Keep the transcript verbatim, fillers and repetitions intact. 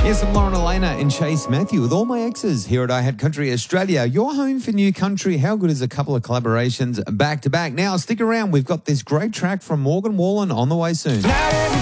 Yes, I'm Lauren Elena and Chase Matthew with All My Exes here at I Had Country Australia. Your home for new country. How good is a couple of collaborations back to back? Now, stick around. We've got this great track from Morgan Wallen on the way soon. Not every